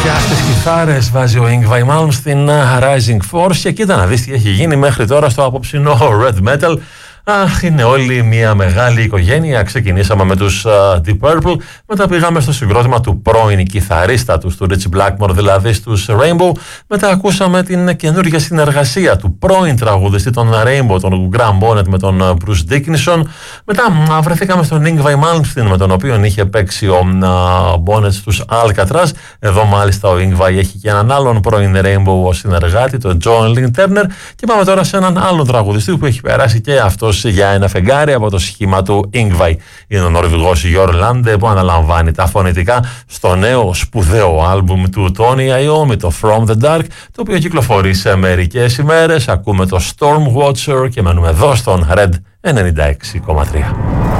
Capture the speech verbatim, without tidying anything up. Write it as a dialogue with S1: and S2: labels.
S1: Βαθιά στις κιθάρες βάζει ο Yngwie Malmsteen Rising Force και κοίτα να δεις τι έχει γίνει μέχρι τώρα στο απόψινό Red Metal. Αχ, είναι όλοι μια μεγάλη οικογένεια. Ξεκινήσαμε με τους uh, Deep Purple, μετά πήγαμε στο συγκρότημα του πρώην κιθαρίστα τους, του Rich Blackmore, δηλαδή στους Rainbow. Μετά ακούσαμε την καινούργια συνεργασία του πρώην τραγουδιστή των Rainbow, τον Graham Bonnet με τον Bruce Dickinson. Μετά uh, βρεθήκαμε στον Yngwie Malmsteen, με τον οποίο είχε παίξει ο uh, Bonnet στους Alcatraz. Εδώ μάλιστα ο Yngwie έχει και έναν άλλον πρώην Rainbow ως συνεργάτη, τον John Lynn Turner. Και πάμε τώρα σε έναν άλλον τραγουδιστή που έχει περάσει και αυτό για ένα φεγγάρι από το σχήμα του Yngwie. Είναι ο Νορβηγός Jorn Lande που αναλαμβάνει τα φωνητικά στο νέο σπουδαίο άλμπουμ του Tony Iommi, το From the Dark, το οποίο κυκλοφορεί σε μερικές ημέρες. Ακούμε το Storm Watcher και μένουμε εδώ στον Red ενενήντα έξι κόμμα τρία.